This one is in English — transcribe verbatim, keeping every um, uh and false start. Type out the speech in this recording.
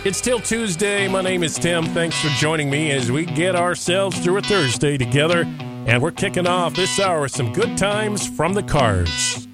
It's Till Tuesday. My name is Tim. Thanks for joining me as we get ourselves through a Thursday together. And we're kicking off this hour with some good times from the Cars.